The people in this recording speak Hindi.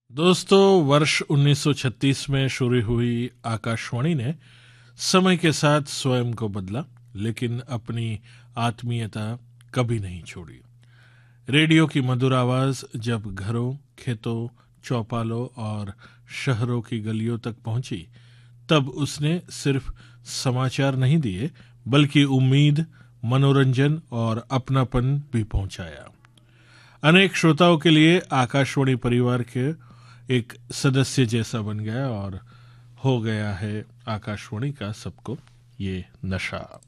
दोस्तों, वर्ष 1936 में शुरू हुई आकाशवाणी ने समय के साथ स्वयं को बदला, लेकिन अपनी आत्मीयता कभी नहीं छोड़ी। रेडियो की मधुर आवाज जब घरों, खेतों, चौपालों और शहरों की गलियों तक पहुंची, तब उसने सिर्फ समाचार नहीं दिए, बल्कि उम्मीद, मनोरंजन और अपनापन भी पहुंचाया। अनेक श्रोताओं के लिए आकाशवाणी परिवार के एक सदस्य जैसा बन गया और हो गया है आकाशवाणी का सबको ये नशा।